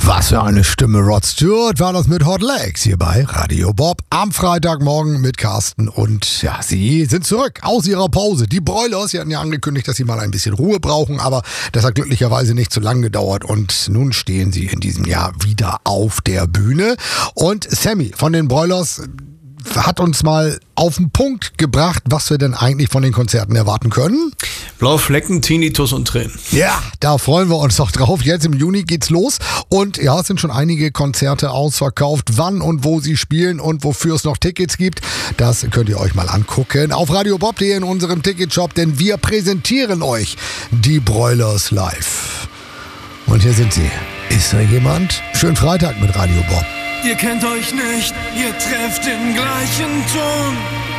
Was für eine Stimme. Rod Stewart war das mit Hot Legs hier bei Radio Bob am Freitagmorgen mit Carsten. Und ja, sie sind zurück aus ihrer Pause. Die Broilers, sie hatten ja angekündigt, dass sie mal ein bisschen Ruhe brauchen, aber das hat glücklicherweise nicht zu lang gedauert. Und nun stehen sie in diesem Jahr wieder auf der Bühne. Und Sammy von den Broilers hat uns mal auf den Punkt gebracht, was wir denn eigentlich von den Konzerten erwarten können. Blaue Flecken, Tinnitus und Tränen. Ja, da freuen wir uns doch drauf. Jetzt im Juni geht's los. Und ja, es sind schon einige Konzerte ausverkauft. Wann und wo sie spielen und wofür es noch Tickets gibt, das könnt ihr euch mal angucken. Auf radiobob.de in unserem Ticketshop, denn wir präsentieren euch die Broilers live. Und hier sind sie. Ist da jemand? Schönen Freitag mit Radio Bob. Ihr kennt euch nicht, ihr trefft den gleichen Ton.